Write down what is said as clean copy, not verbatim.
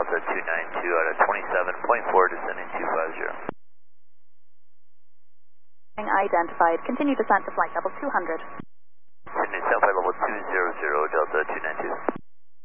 Delta 292 out of 27.4, descending 250. Identified. Continue descent to flight level 200. Continue descent flight level 200, Delta 292.